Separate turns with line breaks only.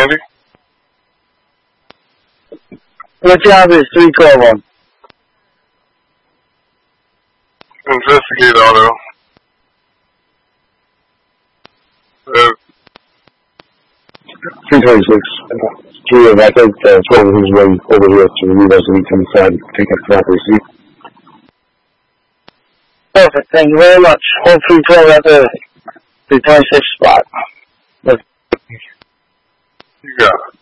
Andy?
What job is 312 on?
Investigate auto.
326. Julian, I think 12 is way over here to remove us and come inside and take a proper seat. Perfect. Thank you very much. Hold 312 at the 326 spot.
You got it.